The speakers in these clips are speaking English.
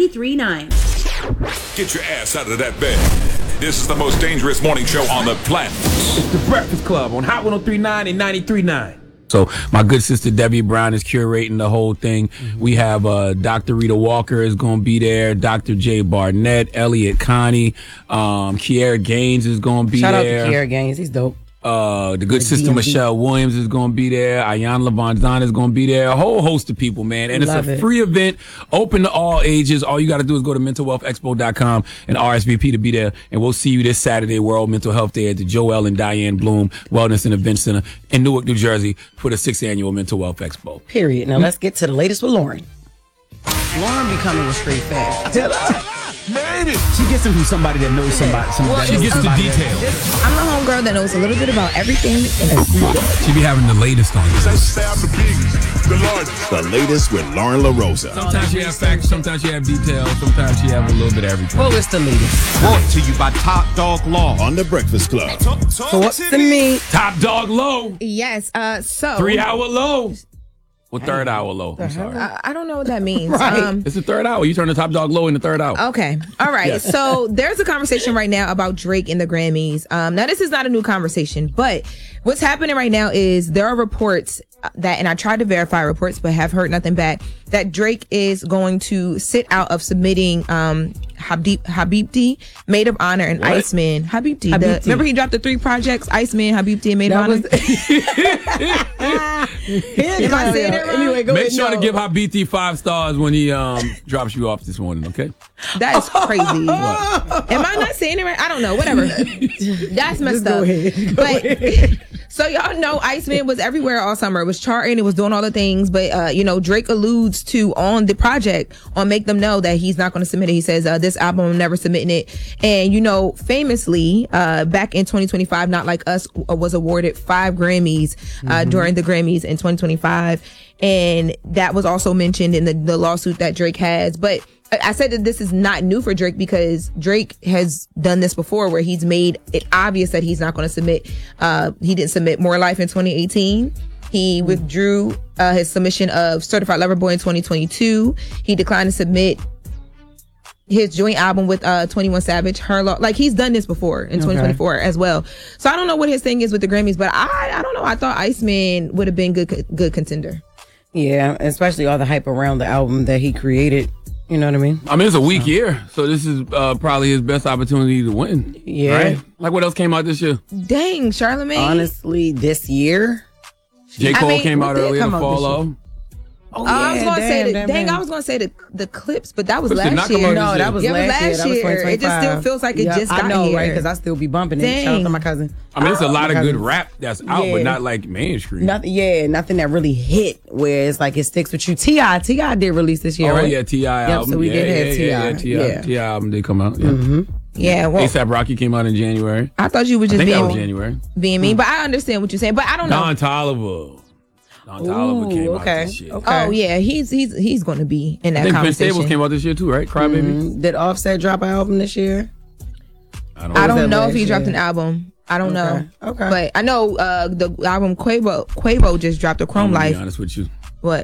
93.9. Get your ass out of that bed. This is the most dangerous morning show on the planet. It's the Breakfast Club on Hot 103.9 and 93.9. So my good sister Debbie Brown is curating the whole thing. We have Dr. Rita Walker is going to be there. Dr. Jay Barnett, Elliot Connie, Kiera Gaines is going to be there. Shout out to Kiera Gaines. He's dope. The good sister Michelle Williams is going to be there. Ayan Lavanzan is going to be there. A whole host of people, man. And it's a free event, open to all ages. All you got to do is go to mentalwealthexpo.com and RSVP to be there. And we'll see you this Saturday, World Mental Health Day at the Joel and Diane Bloom Wellness and Event Center in Newark, New Jersey for the 6th Annual Mental Wealth Expo. Period. Now let's get to the latest with Lauren. Lauren be coming with straight facts. Made it. She gets them from somebody that knows somebody. She gets the details. I'm a homegirl that knows a little bit about everything. She be having the latest on you. The latest with Lauren LaRosa. Sometimes she have facts, sometimes she have details, sometimes she have a little bit of everything. Well, it's the latest. Brought to you by Top Dog Law on The Breakfast Club. So what's the meat? Top Dog Low. Yes. So 3 hour low. Well, third hour low. I'm sorry. I don't know what that means. Right. It's the third hour. You turn the Top Dog Low in the third hour. Okay. All right. Yes. So there's a conversation right now about Drake and the Grammys. Now, this is not a new conversation, but what's happening right now is there are reports that, and I tried to verify reports, but have heard nothing back, that Drake is going to sit out of submitting Habibti, Maid of Honor, and What? Iceman. Habibti. Remember he dropped the 3 projects, Iceman, Habibti, and Maid of Honor? Am I saying it wrong? Anyway, go Make ahead. sure to give Habibti 5 stars when he drops you off this morning, okay? That is crazy. Am I not saying it right? I don't know. Whatever. That's messed up. But so y'all know Iceman was everywhere all summer. It was charting. It was doing all the things. But, Drake alludes to on the project on Make Them Know that he's not going to submit it. He says, this album, I'm never submitting it. And, famously, back in 2025, Not Like Us was awarded 5 Grammys during the Grammys in 2025. And that was also mentioned in the lawsuit that Drake has. But I said that this is not new for Drake because Drake has done this before where he's made it obvious that he's not going to submit. He didn't submit More Life in 2018. He withdrew his submission of Certified Lover Boy in 2022. He declined to submit his joint album with 21 Savage, Her Law. Like, he's done this before in 2024 as well. So I don't know what his thing is with the Grammys, but I don't know. I thought Iceman would have been good contender. Yeah, especially all the hype around the album that he created. You know what I mean? I mean, it's a weak year, so this is probably his best opportunity to win. Yeah. Right? Like, what else came out this year? Dang, Charlamagne. Honestly, this year. J. Cole came out earlier to fall. Oh, I was going to say the Clips, but that was Clips did last not come year. out this No, year. that was Yeah, it was last year. That was year. It just 2025. still feels like it just got I know, here. right? Because I still be bumping it. Dang. Shout out to my cousin. I mean, it's a lot of my good cousin. rap that's out, but not like mainstream. Nothing that really hit where it's like it sticks with you. T.I. did release this year, right? Yeah, T.I. album. So we did have T.I. T.I. album did come out. Yeah. Yeah, well, A$AP Rocky came out in January. I thought you were just I think that was being January. mean, but I understand what you're saying. But I don't know. Don Toliver came out this year. Okay. Oh yeah, he's going to be in that I think Vince conversation. Staples came out this year too, right? Crybaby. Did Offset drop an album this year? I that don't know if last he dropped year? an album. I don't know. Okay. But I know the album Quavo just dropped a Chrome I'm gonna Life. be honest with you. What?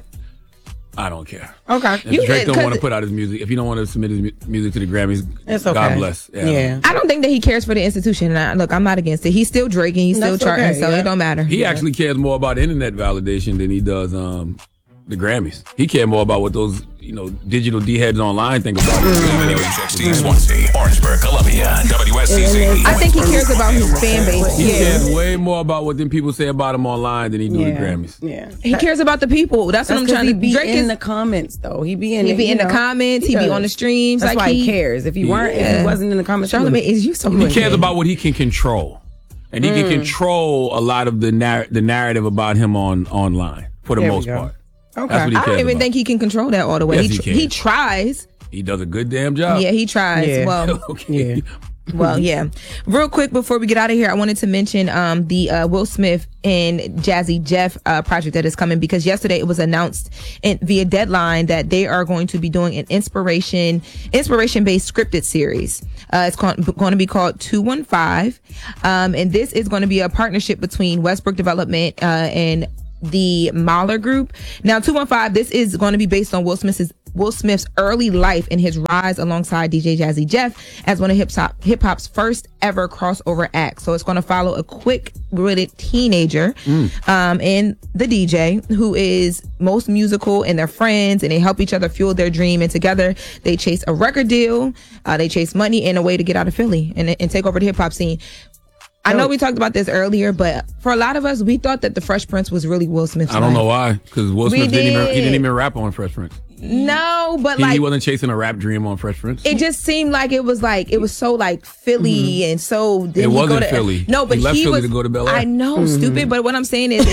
I don't care. Okay. If Drake don't want to put out his music, if you don't want to submit his music to the Grammys, It's okay. God bless. Yeah. I don't think that he cares for the institution. And look, I'm not against it. He's still Drake and he's still That's charting, okay, so yeah. it don't matter. He actually cares more about internet validation than he does the Grammys. He cares more about what those digital D-heads online think about it. WHXT Swansea, Orangeburg, Columbia, WSCC. I think he cares about his fan base. He cares way more about what them people say about him online than he do the Grammys. Yeah. He cares about the people. That's what I'm trying to. be Drake in is the comments though. He be in the comments. He be on the streams. That's like why he cares. If he wasn't in the comments, Charlamagne, is you so He cares about what he can control, and he can control a lot of the narrative about him online for the most part. Okay. That's what he I cares don't even about. think he can control that all the way. Yes, he can. He tries. He does a good damn job. Yeah, he tries. Yeah. Well, Okay. Yeah. well, yeah. Real quick before we get out of here, I wanted to mention the Will Smith and Jazzy Jeff project that is coming, because yesterday it was announced via Deadline that they are going to be doing an inspiration-based scripted series. It's going to be called 215, and this is going to be a partnership between Westbrook Development and the Mahler Group. Now, 215, this is going to be based on Will Smith's Will Smith's early life and his rise alongside DJ Jazzy Jeff as one of hip-hop's first ever crossover acts. So it's going to follow a quick-witted teenager and the DJ who is most musical, and they're friends, and they help each other fuel their dream, and together they chase a record deal, they chase money and a way to get out of Philly and take over the hip-hop scene. I know we talked about this earlier, but for a lot of us, we thought that the Fresh Prince was really Will Smith's I don't know why, because Will Smith didn't even rap on Fresh Prince. No, but he wasn't chasing a rap dream on Fresh Prince. It just seemed like it was so like Philly, and so it wasn't Philly. No, but he left Philly to go to Bel Air. I know, stupid. But what I'm saying is,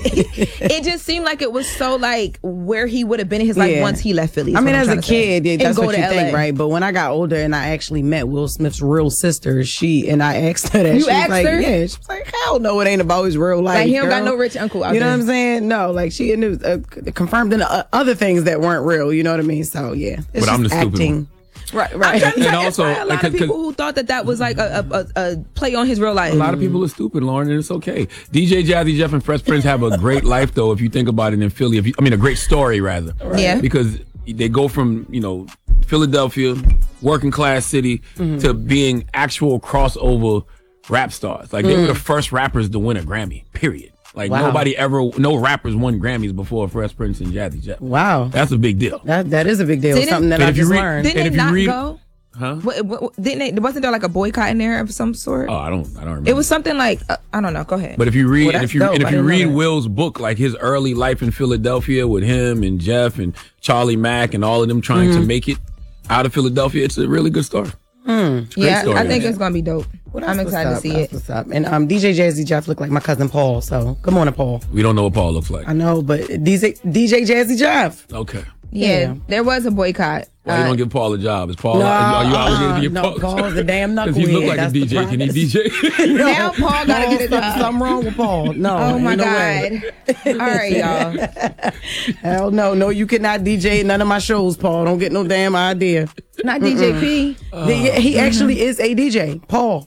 it just seemed like it was so like where he would have been in his life once he left Philly. I mean, as a kid, that's what you think, LA. right? But when I got older and I actually met Will Smith's real sister, and I asked her that. You asked her? Yeah, she was like, hell no, it ain't about his real life. Like he don't got no rich uncle out there. You know what I'm saying? No, like she confirmed in other things that weren't real. You know what I mean? So yeah, but I'm the stupid one. Right. And also, a lot of people who thought that was like a play on his real life. A lot of people are stupid, Lauren, and it's okay. DJ Jazzy Jeff and Fresh Prince have a great life, though, if you think about it in Philly. A great story, rather. Right. Yeah. Because they go from, Philadelphia, working class city, to being actual crossover rap stars. Like, they were the first rappers to win a Grammy, period. Like, no rappers won Grammys before Fresh Prince and Jazzy Jeff. Wow. That's a big deal. That is a big deal. Something that I just learned. Didn't they not go? Huh? Wasn't there like a boycott in there of some sort? Oh, I don't remember. It was something like, I don't know. Go ahead. But if you read, if you read Will's book, like his early life in Philadelphia with him and Jeff and Charlie Mack and all of them trying to make it out of Philadelphia, it's a really good story. Yeah, story, I think it's gonna be dope. I'm excited to see it. What's up? And DJ Jazzy Jeff look like my cousin Paul. So good morning, Paul. We don't know what Paul looks like. I know, but DJ Jazzy Jeff. Okay. Yeah, there was a boycott. Why you don't give Paul a job? Is Paul? Are you obligated to give Paul? Paul's a damn knucklehead. Because he look like a DJ. Can he DJ? Now Paul gotta get a job. Something wrong with Paul? No. Oh my God! All right, y'all. Hell no, you cannot DJ none of my shows, Paul. Don't get no damn idea. Not DJ P. He actually is a DJ, Paul.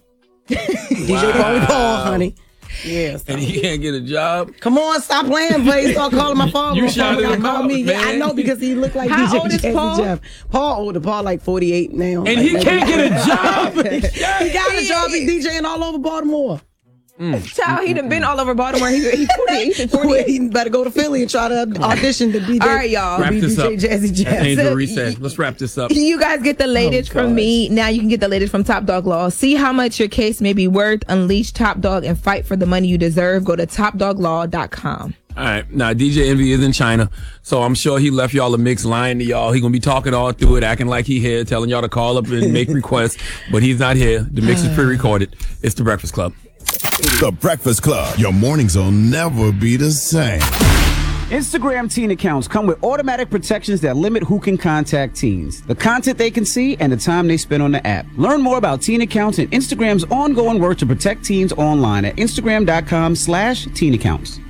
DJ Paul, honey. Yes. And he can't get a job. Come on, stop playing, please. Start calling my phone. You shouted him out, man. Yeah, I know, because he looked like How DJ old is Paul? Jeff. Paul older. Paul like 48 now. And he can't get a job. He got a job. He's DJing all over Baltimore. Child, he done been all over Baltimore. He's 48. He better go to Philly and try to audition to DJ. All right, y'all. Wrap this DJ up. Jazzy Jeff. Angel Reset. Let's wrap this up. You guys get the latest from me. Now you can get the latest from Top Dog Law. See how much your case may be worth. Unleash Top Dog and fight for the money you deserve. Go to topdoglaw.com. All right. Now, DJ Envy is in China, so I'm sure he left y'all a mix lying to y'all. He going to be talking all through it, acting like he here, telling y'all to call up and make requests, but he's not here. The mix is pre-recorded. It's The Breakfast Club. The Breakfast Club. Your mornings will never be the same. Instagram teen accounts come with automatic protections that limit who can contact teens, the content they can see, and the time they spend on the app. Learn more about teen accounts and Instagram's ongoing work to protect teens online at Instagram.com/teen accounts.